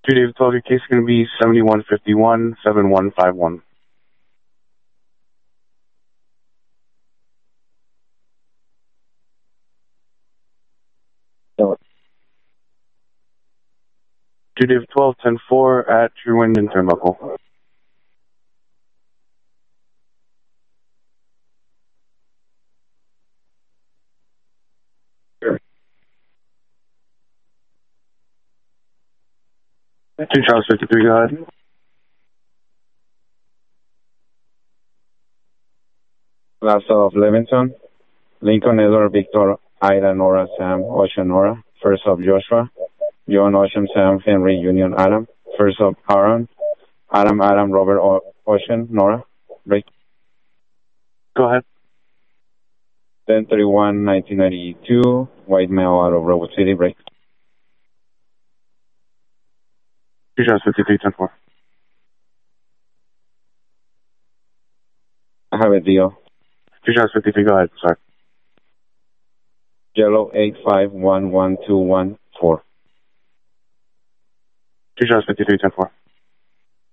David 12, your case is going to be 7151 7151. David 12, 10-4 at True Wind and Turnbuckle. Two Charles 53, go ahead. Last of Levinson, Lincoln Edward Victor Ida Nora Sam Ocean Nora, first of Joshua, John Ocean Sam Henry Union Adam, first of Aaron, Adam Robert Ocean Nora, break. Go ahead. 10/31, 1992, white male out of Robot City, break. Two Charles 53, 10-4. I have a deal. Two Charles 53, go ahead, sorry. Yellow 8511214. Two Charles 53, 10-4.